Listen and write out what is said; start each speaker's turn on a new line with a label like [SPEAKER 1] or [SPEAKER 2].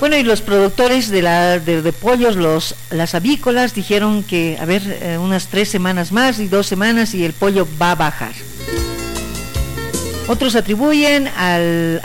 [SPEAKER 1] Bueno, y los productores de pollos, las avícolas, dijeron que, unas 3 semanas más y 2 semanas y el pollo va a bajar. Otros atribuyen al